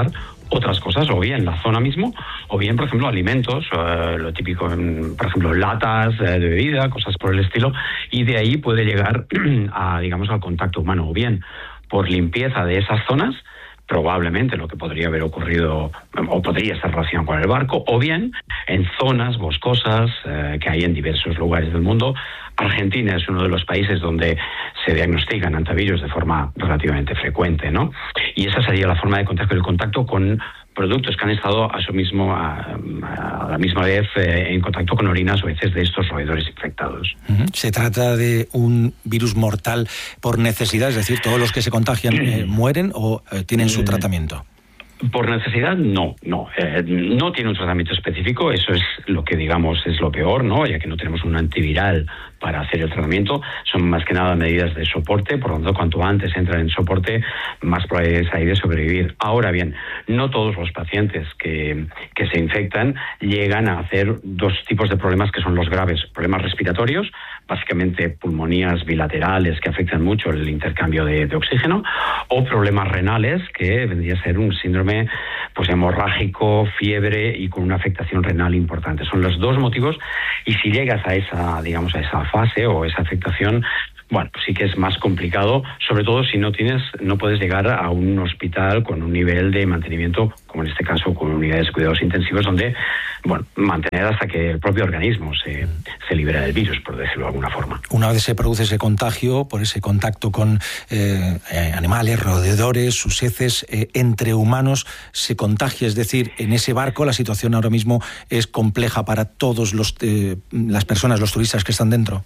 otras cosas, o bien la zona mismo, o bien, por ejemplo, alimentos, eh, lo típico, en, por ejemplo, latas eh, de bebida, cosas por el estilo, y de ahí puede llegar a, digamos, al contacto humano, o bien por limpieza de esas zonas, probablemente lo que podría haber ocurrido o podría estar relacionado con el barco, o bien en zonas boscosas eh, que hay en diversos lugares del mundo. Argentina es uno de los países donde se diagnostican hantavirus de forma relativamente frecuente, ¿no? Y esa sería la forma de contacto, el contacto con productos que han estado a su mismo a, a la misma vez eh, en contacto con orinas o heces de estos roedores infectados. Uh-huh. ¿Se trata de un virus mortal por necesidad? Es decir, ¿todos los que se contagian eh, mueren o eh, tienen su tratamiento? Por necesidad, no, no. Eh, no tiene un tratamiento específico, eso es lo que, digamos, es lo peor, ¿no? Ya que no tenemos un antiviral para hacer el tratamiento, son más que nada medidas de soporte, por lo tanto, cuanto antes entran en soporte, más probabilidades hay de sobrevivir. Ahora bien, no todos los pacientes que, que se infectan llegan a hacer dos tipos de problemas que son los graves, problemas respiratorios, básicamente pulmonías bilaterales que afectan mucho el intercambio de, de oxígeno, o problemas renales, que vendría a ser un síndrome pues hemorrágico, fiebre y con una afectación renal importante. Son los dos motivos, y si llegas a esa, digamos, a esa fase o esa afectación, bueno, pues sí que es más complicado, sobre todo si no tienes, no puedes llegar a un hospital con un nivel de mantenimiento, como en este caso con unidades de cuidados intensivos, donde, bueno, mantener hasta que el propio organismo se, se libera del virus, por decirlo de alguna forma. Una vez se produce ese contagio, por ese contacto con eh, eh, animales, roedores, sus heces, eh, entre humanos, se contagia, es decir, en ese barco la situación ahora mismo es compleja para todos los eh, las personas, los turistas que están dentro.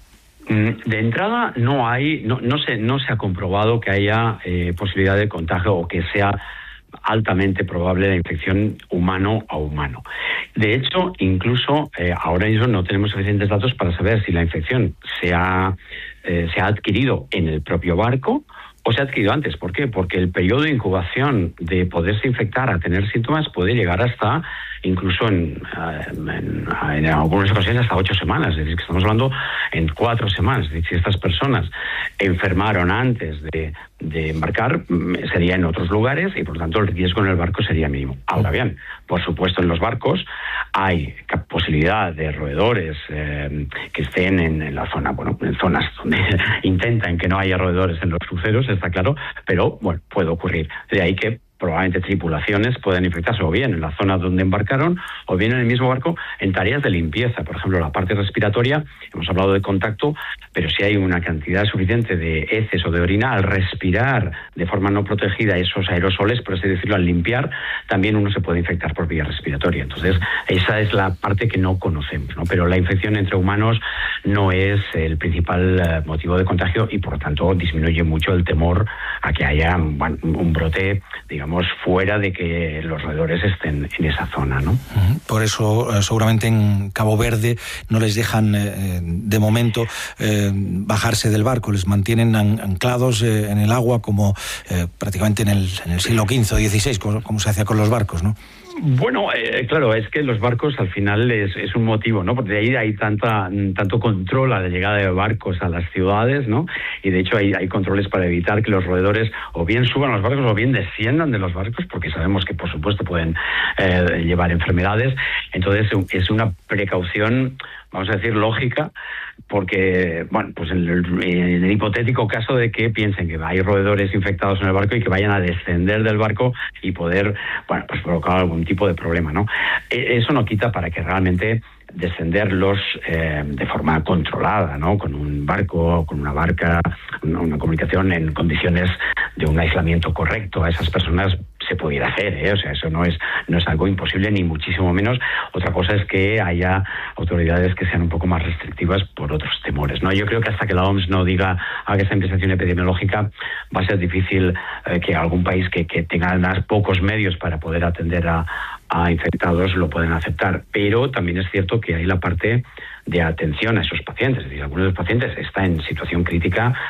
De entrada no hay, no, no se, no se ha comprobado que haya eh, posibilidad de contagio o que sea altamente probable la infección humano a humano. De hecho, incluso eh, ahora mismo no tenemos suficientes datos para saber si la infección se ha, eh, se ha adquirido en el propio barco o se ha adquirido antes. ¿Por qué? Porque el periodo de incubación de poderse infectar a tener síntomas puede llegar hasta, incluso en, en, en algunas ocasiones, hasta ocho semanas. Es decir, que estamos hablando en cuatro semanas. Es decir, si estas personas enfermaron antes de, de embarcar, sería en otros lugares y, por lo tanto, el riesgo en el barco sería mínimo. Ahora bien, por supuesto, en los barcos hay posibilidad de roedores eh, que estén en, en la zona, bueno, en zonas donde intentan que no haya roedores en los cruceros, está claro, pero, bueno, puede ocurrir. De ahí que probablemente tripulaciones pueden infectarse o bien en la zona donde embarcaron o bien en el mismo barco en tareas de limpieza. Por ejemplo, la parte respiratoria, hemos hablado de contacto, pero si hay una cantidad suficiente de heces o de orina, al respirar de forma no protegida esos aerosoles, por así decirlo, al limpiar, también uno se puede infectar por vía respiratoria. Entonces, esa es la parte que no conocemos, ¿no? Pero la infección entre humanos no es el principal motivo de contagio y, por lo tanto, disminuye mucho el temor a que haya un, un brote, digamos, fuera de que los roedores estén en esa zona, ¿no? Por eso, seguramente en Cabo Verde no les dejan, eh, de momento, eh, bajarse del barco, les mantienen an- anclados eh, en el agua como eh, prácticamente en el, en el siglo quince o dieciséis, como, como se hacía con los barcos, ¿no? Bueno, eh, claro, es que los barcos al final es, es un motivo, ¿no? Porque de ahí hay tanta, tanto control a la llegada de barcos a las ciudades, ¿no? Y de hecho hay, hay controles para evitar que los roedores o bien suban a los barcos o bien desciendan de los barcos, porque sabemos que por supuesto pueden eh, llevar enfermedades. Entonces es una precaución, vamos a decir, lógica, porque, bueno, pues en el, en el hipotético caso de que piensen que hay roedores infectados en el barco y que vayan a descender del barco y poder, bueno, pues provocar algún tipo de problema, ¿no? Eso no quita para que realmente descenderlos eh, de forma controlada, ¿no? Con un barco, con una barca, una, una comunicación en condiciones de un aislamiento correcto a esas personas se pudiera hacer, ¿eh? O sea, eso no es no es algo imposible, ni muchísimo menos. Otra cosa es que haya autoridades que sean un poco más restrictivas por otros temores, ¿no? Yo creo que hasta que la O M S no diga haga esta investigación epidemiológica, va a ser difícil eh, que algún país que, que tenga más pocos medios para poder atender a, a infectados lo pueden aceptar. Pero también es cierto que hay la parte de atención a esos pacientes. Es decir, algunos de los pacientes están en situación crítica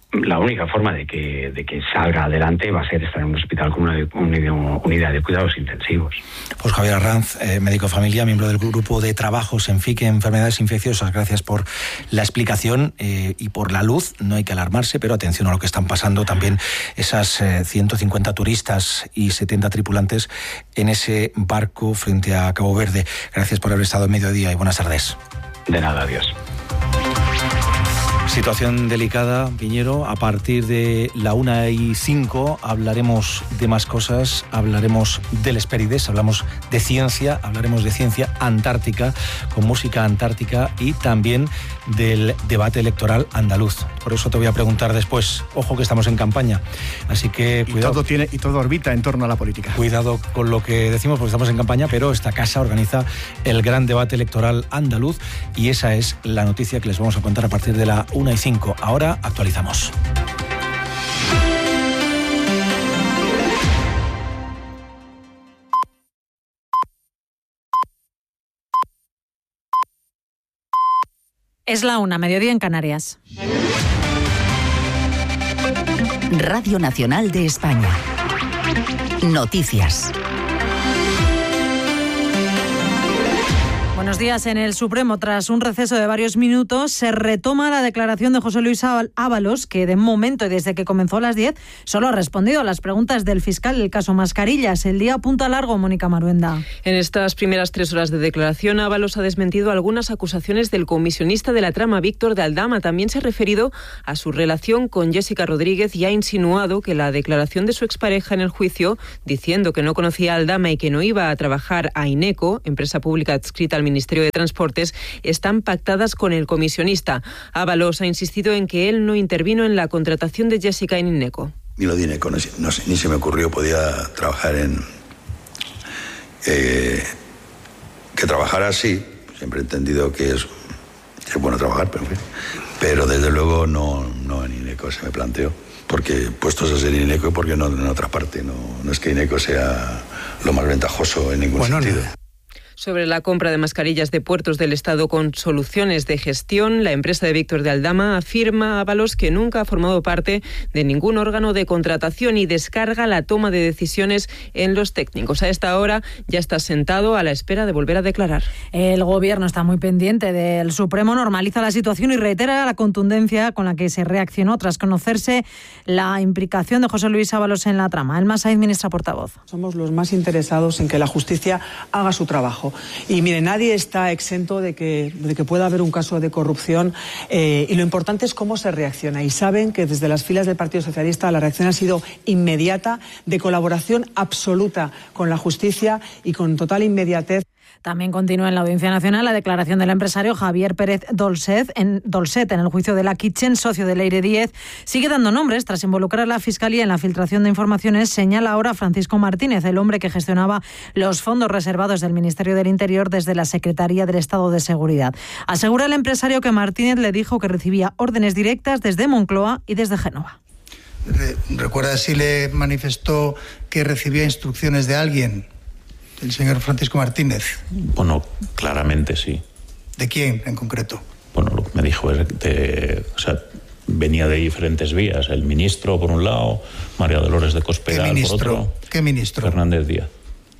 la única forma de que, de que salga adelante va a ser estar en un hospital con una, una unidad de cuidados intensivos. Pues Javier Arranz, eh, médico familia, miembro del grupo de trabajos en F I C, enfermedades infecciosas, gracias por la explicación eh, y por la luz. No hay que alarmarse, pero atención a lo que están pasando también esas eh, ciento cincuenta turistas y setenta tripulantes en ese barco frente a Cabo Verde. Gracias por haber estado en Mediodía y buenas tardes. De nada, adiós. Situación delicada, Piñero. A partir de la una y cinco hablaremos de más cosas, hablaremos del Hespérides, hablamos de ciencia, hablaremos de ciencia antártica, con música antártica y también del debate electoral andaluz. Por eso te voy a preguntar después. Ojo que estamos en campaña, así que cuidado. Y todo, tiene, y todo orbita en torno a la política. Cuidado con lo que decimos porque estamos en campaña, pero esta casa organiza el gran debate electoral andaluz y esa es la noticia que les vamos a contar a partir de la una y cinco. Ahora actualizamos. Es la una, mediodía en Canarias. Radio Nacional de España. Noticias. Buenos días. En el Supremo, tras un receso de varios minutos, se retoma la declaración de José Luis Ábalos, que de momento y desde que comenzó a las diez solo ha respondido a las preguntas del fiscal del caso Mascarillas. El día apunta largo, Mónica Maruenda. En estas primeras tres horas de declaración, Ábalos ha desmentido algunas acusaciones del comisionista de la trama, Víctor de Aldama. También se ha referido a su relación con Jessica Rodríguez y ha insinuado que la declaración de su expareja en el juicio, diciendo que no conocía a Aldama y que no iba a trabajar a INECO, empresa pública adscrita al Ministerio Ministerio de Transportes, están pactadas con el comisionista. Ábalos ha insistido en que él no intervino en la contratación de Jessica en INECO. Ni lo de INECO, no, no, ni se me ocurrió, podía trabajar en... Eh, que trabajara así, siempre he entendido que es, es bueno trabajar, pero, pero desde luego no, no en INECO se me planteó. Porque puestos a ser INECO, porque no en otra parte. No, no es que INECO sea lo más ventajoso en ningún bueno, sentido. No. Sobre la compra de mascarillas de puertos del Estado con soluciones de gestión, la empresa de Víctor de Aldama afirma a Ábalos que nunca ha formado parte de ningún órgano de contratación y descarga la toma de decisiones en los técnicos. A esta hora ya está sentado a la espera de volver a declarar. El Gobierno está muy pendiente del Supremo, normaliza la situación y reitera la contundencia con la que se reaccionó tras conocerse la implicación de José Luis Ábalos en la trama. Elma Sainz, ministra portavoz. Somos los más interesados en que la justicia haga su trabajo. Y mire, nadie está exento de que, de que pueda haber un caso de corrupción eh, y lo importante es cómo se reacciona. Y saben que desde las filas del Partido Socialista la reacción ha sido inmediata, de colaboración absoluta con la justicia y con total inmediatez. También continúa en la Audiencia Nacional la declaración del empresario Javier Pérez Dolcet en, Dolcet en el juicio de la Kitchen, socio de Leire Díez. Sigue dando nombres tras involucrar a la Fiscalía en la filtración de informaciones. Señala ahora Francisco Martínez, el hombre que gestionaba los fondos reservados del Ministerio del Interior desde la Secretaría del Estado de Seguridad. Asegura el empresario que Martínez le dijo que recibía órdenes directas desde Moncloa y desde Génova. ¿Recuerda si le manifestó que recibía instrucciones de alguien? ¿El señor Francisco Martínez? Bueno, claramente sí. ¿De quién en concreto? Bueno, lo que me dijo es de, o sea, venía de diferentes vías. El ministro por un lado, María Dolores de Cospedal por otro. ¿Qué ministro? Fernández Díaz.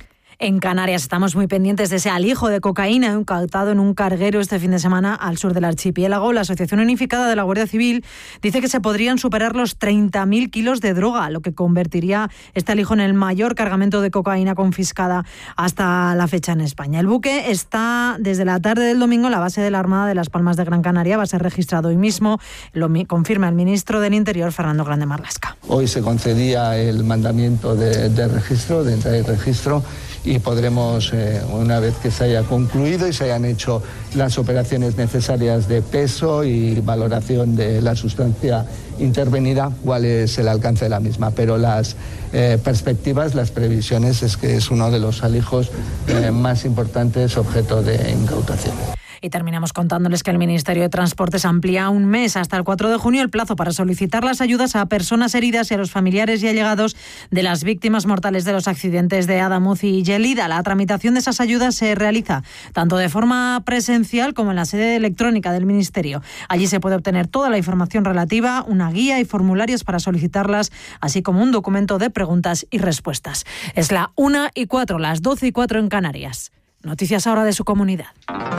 En Canarias estamos muy pendientes de ese alijo de cocaína incautado en un carguero este fin de semana al sur del archipiélago. La Asociación Unificada de la Guardia Civil dice que se podrían superar los treinta mil kilos de droga, lo que convertiría este alijo en el mayor cargamento de cocaína confiscada hasta la fecha en España. El buque está desde la tarde del domingo en la base de la Armada de Las Palmas de Gran Canaria. Va a ser registrado hoy mismo, lo confirma el ministro del Interior, Fernando Grande Marlaska. Hoy se concedía el mandamiento de, de registro, de entrada y registro, y podremos, eh, una vez que se haya concluido y se hayan hecho las operaciones necesarias de peso y valoración de la sustancia intervenida, cuál es el alcance de la misma. Pero las eh, perspectivas, las previsiones, es que es uno de los alijos eh, más importantes objeto de incautación. Y terminamos contándoles que el Ministerio de Transportes amplía un mes hasta el cuatro de junio el plazo para solicitar las ayudas a personas heridas y a los familiares y allegados de las víctimas mortales de los accidentes de Adamuz y Gelida. La tramitación de esas ayudas se realiza tanto de forma presencial como en la sede electrónica del Ministerio. Allí se puede obtener toda la información relativa, una guía y formularios para solicitarlas, así como un documento de preguntas y respuestas. Es la una y cuatro, las doce y cuatro en Canarias. Noticias ahora de su comunidad.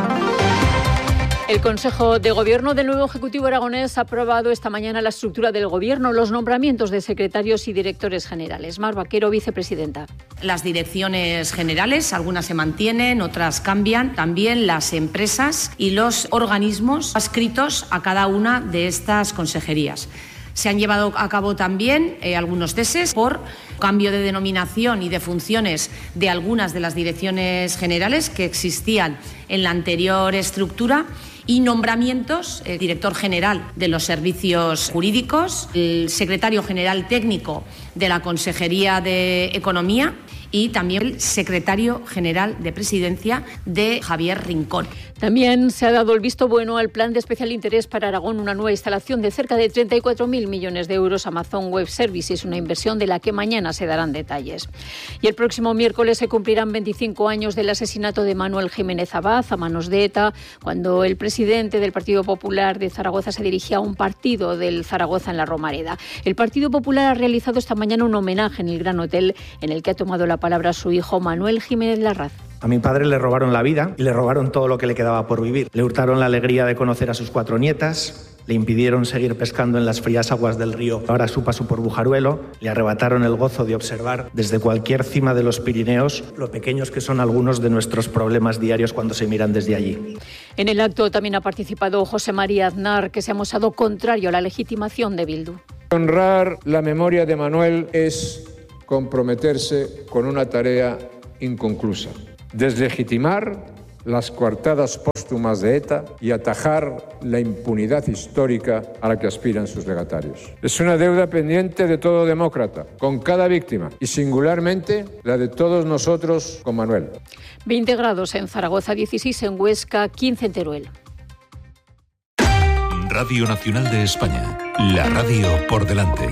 El Consejo de Gobierno del nuevo Ejecutivo aragonés ha aprobado esta mañana la estructura del Gobierno, los nombramientos de secretarios y directores generales. Mar Vaquero, vicepresidenta. Las direcciones generales, algunas se mantienen, otras cambian. También las empresas y los organismos adscritos a cada una de estas consejerías. Se han llevado a cabo también eh, algunos ceses por cambio de denominación y de funciones de algunas de las direcciones generales que existían en la anterior estructura y nombramientos, el director general de los servicios jurídicos, el secretario general técnico de la Consejería de Economía y también el secretario general de Presidencia de Javier Rincón. También se ha dado el visto bueno al plan de especial interés para Aragón, una nueva instalación de cerca de treinta y cuatro mil millones de euros Amazon Web Services, una inversión de la que mañana se darán detalles. Y el próximo miércoles se cumplirán veinticinco años del asesinato de Manuel Jiménez Abad a manos de ETA, cuando el presidente del Partido Popular de Zaragoza se dirigía a un partido del Zaragoza en la Romareda. El Partido Popular ha realizado esta mañana un homenaje en el Gran Hotel, en el que ha tomado la palabra su hijo Manuel Jiménez Larraz. A mi padre le robaron la vida y le robaron todo lo que le quedaba por vivir. Le hurtaron la alegría de conocer a sus cuatro nietas, le impidieron seguir pescando en las frías aguas del río ahora a su paso por Bujaruelo, le arrebataron el gozo de observar desde cualquier cima de los Pirineos lo pequeños que son algunos de nuestros problemas diarios cuando se miran desde allí. En el acto también ha participado José María Aznar, que se ha mostrado contrario a la legitimación de Bildu. Honrar la memoria de Manuel es comprometerse con una tarea inconclusa. Deslegitimar las coartadas póstumas de ETA y atajar la impunidad histórica a la que aspiran sus legatarios. Es una deuda pendiente de todo demócrata, con cada víctima, y singularmente la de todos nosotros con Manuel. veinte grados en Zaragoza, dieciséis en Huesca, quince en Teruel. Radio Nacional de España, la radio por delante.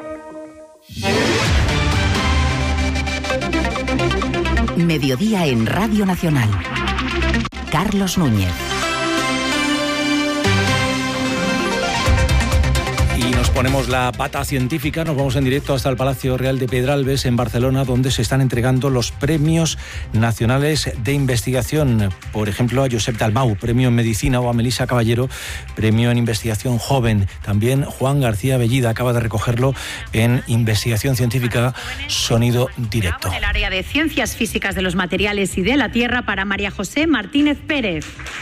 Mediodía en Radio Nacional. Carlos Núñez. Y nos ponemos la pata científica, nos vamos en directo hasta el Palacio Real de Pedralbes en Barcelona, donde se están entregando los premios nacionales de investigación. Por ejemplo, a Josep Dalmau, premio en medicina, o a Melissa Caballero, premio en investigación joven. También Juan García Bellida acaba de recogerlo en investigación científica sonido directo. En el área de ciencias físicas de los materiales y de la Tierra para María José Martínez Pérez.